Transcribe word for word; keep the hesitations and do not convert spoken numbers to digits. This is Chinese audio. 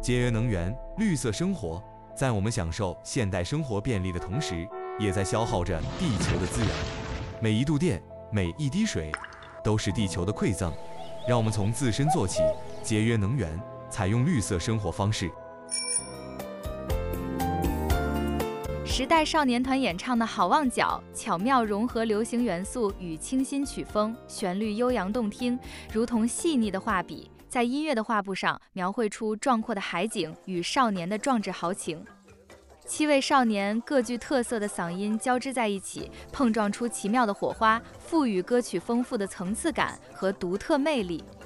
节约能源、绿色生活，在我们享受现代生活便利的同时，也在消耗着地球的资源。每一度电，每一滴水，都是地球的馈赠。让我们从自身做起，节约能源，采用绿色生活方式。 时代少年团演唱的《好望角》，巧妙融合流行元素与清新曲风，旋律悠扬动听，如同细腻的画笔，在音乐的画布上描绘出壮阔的海景与少年的壮志豪情。七位少年各具特色的嗓音交织在一起，碰撞出奇妙的火花，赋予歌曲丰富的层次感和独特魅力。